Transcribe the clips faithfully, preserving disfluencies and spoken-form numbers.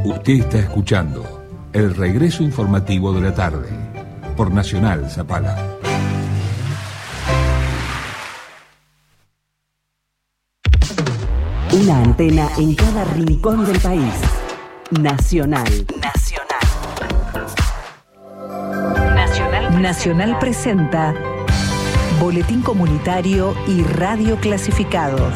Usted está escuchando el regreso informativo de la tarde por Nacional Zapala. Una antena en cada rincón del país. Nacional. Nacional. Nacional, Nacional presenta Boletín Comunitario y Radio Clasificados.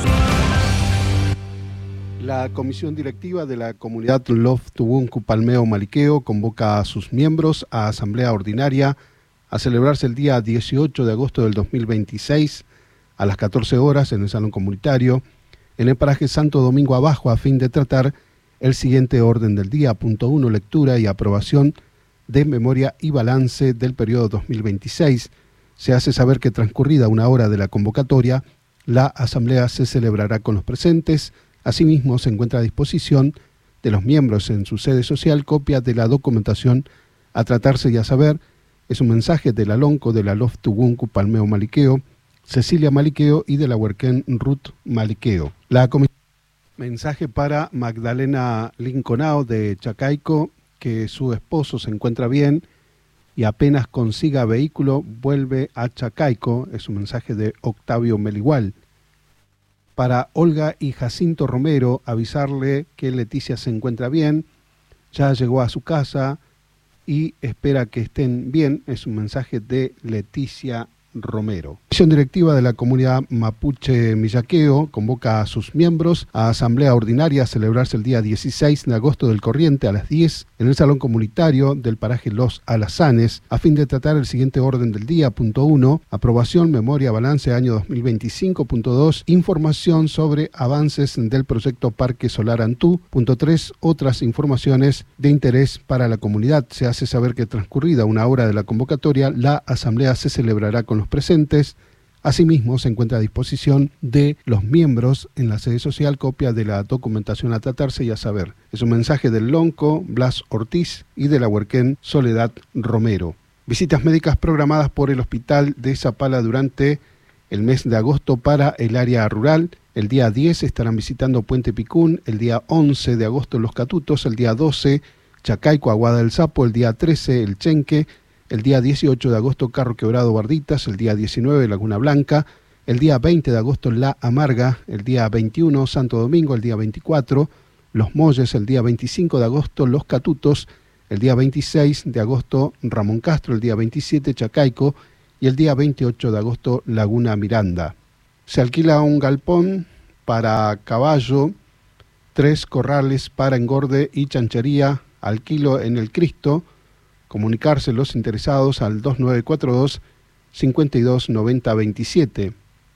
La comisión directiva de la comunidad Lof Tubuncu Palmeo Maliqueo convoca a sus miembros a asamblea ordinaria a celebrarse el día dieciocho de agosto del dos mil veintiséis a las catorce horas en el salón comunitario en el paraje Santo Domingo Abajo, a fin de tratar el siguiente orden del día. Punto uno, lectura y aprobación de memoria y balance del periodo dos mil veintiséis. Se hace saber que transcurrida una hora de la convocatoria, la asamblea se celebrará con los presentes. Asimismo, se encuentra a disposición de los miembros en su sede social copia de la documentación a tratarse y a saber. Es un mensaje de la Lonco, de la Lof Tubuncu Palmeo Maliqueo, Cecilia Maliqueo y de la Huerquén Ruth Maliqueo. La comisión... Mensaje para Magdalena Linconao de Chacaico, que su esposo se encuentra bien y apenas consiga vehículo vuelve a Chacaico. Es un mensaje de Octavio Meligual. Para Olga y Jacinto Romero, avisarle que Leticia se encuentra bien, ya llegó a su casa y espera que estén bien. Es un mensaje de Leticia Romero. La comisión directiva de la comunidad Mapuche Millaqueo convoca a sus miembros a asamblea ordinaria a celebrarse el día dieciséis de agosto del corriente a las diez en el salón comunitario del paraje Los Alazanes, a fin de tratar el siguiente orden del día. Punto uno, aprobación, memoria, balance año dos mil veinticinco. Punto dos, información sobre avances del proyecto Parque Solar Antú. Punto tres, otras informaciones de interés para la comunidad. Se hace saber que transcurrida una hora de la convocatoria, la asamblea se celebrará con los presentes. Asimismo, se encuentra a disposición de los miembros en la sede social copia de la documentación a tratarse y a saber. Es un mensaje del Lonco, Blas Ortiz, y de la Huerquén, Soledad Romero. Visitas médicas programadas por el Hospital de Zapala durante el mes de agosto para el área rural. El día diez estarán visitando Puente Picún, el día once de agosto Los Catutos, el día doce Chacaico, Aguada del Sapo, el día trece El Chenque, el día dieciocho de agosto Carro Quebrado Barditas, el día diecinueve Laguna Blanca, el día veinte de agosto La Amarga, el día veintiuno Santo Domingo, el día veinticuatro Los Molles, el día veinticinco de agosto Los Catutos, el día veintiséis de agosto Ramón Castro, el día veintisiete Chacaico y el día veintiocho de agosto Laguna Miranda. Se alquila un galpón para caballo, tres corrales para engorde y chanchería, alquilo en el Cristo. Comunicarse los interesados al dos nueve cuatro dos, cinco dos nueve cero dos siete.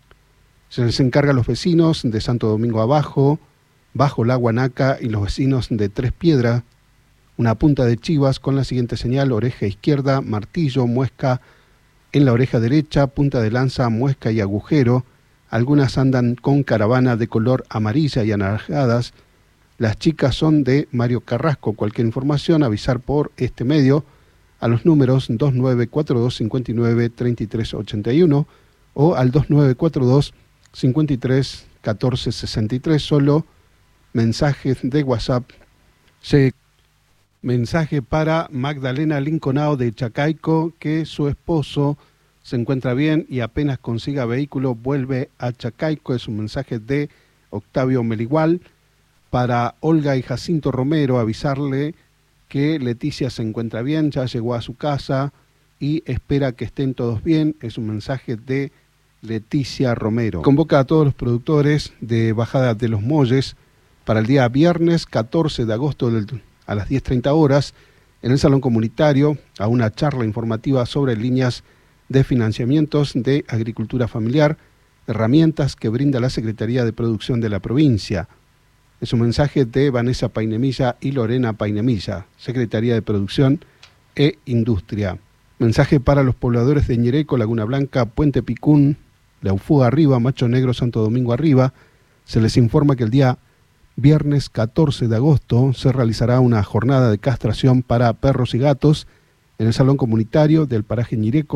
Se les encarga a los vecinos de Santo Domingo Abajo, Bajo la Guanaca y los vecinos de Tres Piedras, una punta de chivas con la siguiente señal: oreja izquierda, martillo, muesca en la oreja derecha, punta de lanza, muesca y agujero. Algunas andan con caravana de color amarilla y anaranjadas. Las chicas son de Mario Carrasco. Cualquier información, avisar por este medio a los números dos nueve cuatro dos, cinco nueve, tres tres ocho uno o al dos nueve cuatro dos, cinco tres, uno cuatro seis tres. Solo mensajes de WhatsApp. Se... Mensaje para Magdalena Linconao de Chacaico, que su esposo se encuentra bien y apenas consiga vehículo vuelve a Chacaico. Es un mensaje de Octavio Meligual. Para Olga y Jacinto Romero, avisarle que Leticia se encuentra bien, ya llegó a su casa y espera que estén todos bien. Es un mensaje de Leticia Romero. Convoca a todos los productores de Bajada de los Molles para el día viernes catorce de agosto del, a las diez treinta horas en el Salón Comunitario a una charla informativa sobre líneas de financiamientos de agricultura familiar, herramientas que brinda la Secretaría de Producción de la provincia. Es un mensaje de Vanessa Painemilla y Lorena Painemilla, Secretaría de Producción e Industria. Mensaje para los pobladores de Ñereco, Laguna Blanca, Puente Picún, Laufú Arriba, Macho Negro, Santo Domingo Arriba. Se les informa que el día viernes catorce de agosto se realizará una jornada de castración para perros y gatos en el Salón Comunitario del paraje Ñereco,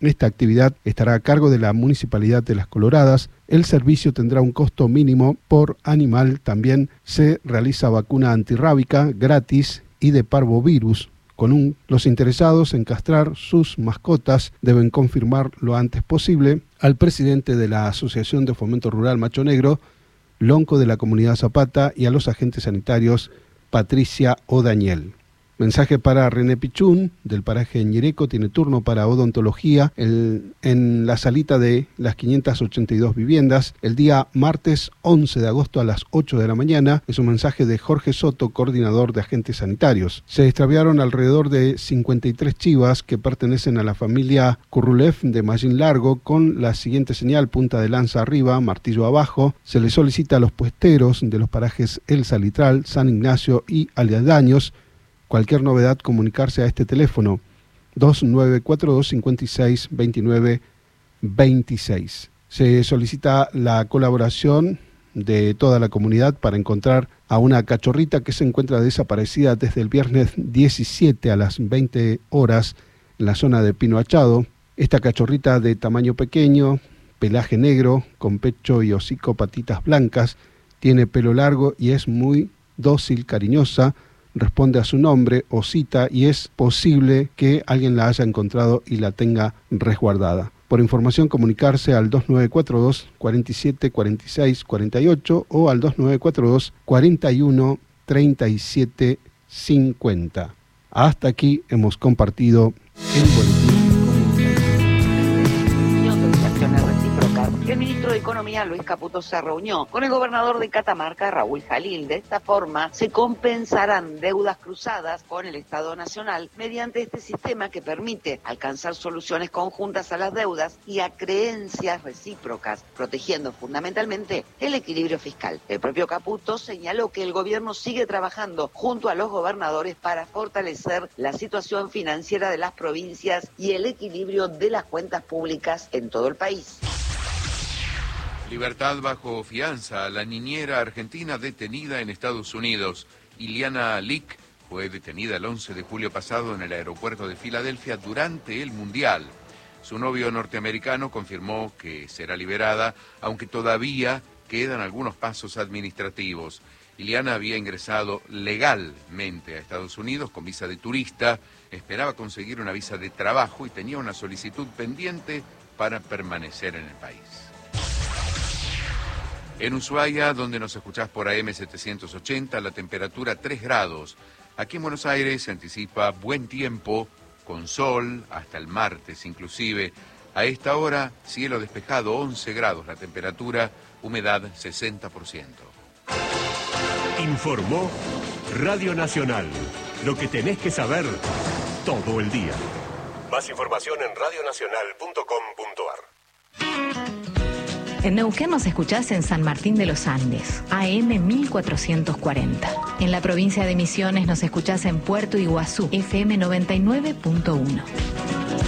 Esta actividad estará a cargo de la Municipalidad de Las Coloradas. El servicio tendrá un costo mínimo por animal. También se realiza vacuna antirrábica gratis y de parvovirus. Con un, los interesados en castrar sus mascotas deben confirmar lo antes posible al presidente de la Asociación de Fomento Rural Macho Negro, Lonco de la Comunidad Zapata, y a los agentes sanitarios Patricia o Daniel. Mensaje para René Pichún, del paraje Ñireco, tiene turno para odontología el, en la salita de las quinientas ochenta y dos viviendas, el día martes once de agosto a las ocho de la mañana. Es un mensaje de Jorge Soto, coordinador de agentes sanitarios. Se extraviaron alrededor de cincuenta y tres chivas que pertenecen a la familia Currulev de Mallín Largo, con la siguiente señal: punta de lanza arriba, martillo abajo. Se les solicita a los puesteros de los parajes El Salitral, San Ignacio y aledaños. Cualquier novedad, comunicarse a este teléfono dos nueve cuatro dos, cinco seis, dos nueve dos seis. Se solicita la colaboración de toda la comunidad para encontrar a una cachorrita que se encuentra desaparecida desde el viernes diecisiete a las veinte horas en la zona de Pino Achado. Esta cachorrita de tamaño pequeño, pelaje negro, con pecho y hocico patitas blancas, tiene pelo largo y es muy dócil, cariñosa. Responde a su nombre, Osita, y es posible que alguien la haya encontrado y la tenga resguardada. Por información, comunicarse al dos nueve cuatro dos, cuarenta y siete, cuarenta y seis, cuarenta y ocho o al dos nueve cuatro dos, cuarenta y uno, treinta y siete, cincuenta. Hasta aquí hemos compartido el boletín. El ministro de Economía, Luis Caputo, se reunió con el gobernador de Catamarca, Raúl Jalil. De esta forma se compensarán deudas cruzadas con el Estado Nacional mediante este sistema que permite alcanzar soluciones conjuntas a las deudas y a creencias recíprocas, protegiendo fundamentalmente el equilibrio fiscal. El propio Caputo señaló que el gobierno sigue trabajando junto a los gobernadores para fortalecer la situación financiera de las provincias y el equilibrio de las cuentas públicas en todo el país. Libertad bajo fianza a la niñera argentina detenida en Estados Unidos. Iliana Lick fue detenida el once de julio pasado en el aeropuerto de Filadelfia durante el Mundial. Su novio norteamericano confirmó que será liberada, aunque todavía quedan algunos pasos administrativos. Iliana había ingresado legalmente a Estados Unidos con visa de turista, esperaba conseguir una visa de trabajo y tenía una solicitud pendiente para permanecer en el país. En Ushuaia, donde nos escuchás por A M setecientos ochenta, la temperatura tres grados. Aquí en Buenos Aires se anticipa buen tiempo, con sol, hasta el martes inclusive. A esta hora, cielo despejado, once grados la temperatura, humedad sesenta por ciento. Informó Radio Nacional. Lo que tenés que saber todo el día. Más información en radio nacional punto com punto ar. En Neuquén nos escuchás en San Martín de los Andes, A M mil cuatrocientos cuarenta. En la provincia de Misiones nos escuchás en Puerto Iguazú, F M noventa y nueve punto uno.